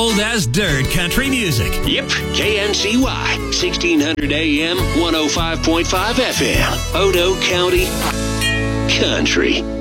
cold as dirt country music. Yep, KNCY, 1600 AM, 105.5 FM, Odo County Country.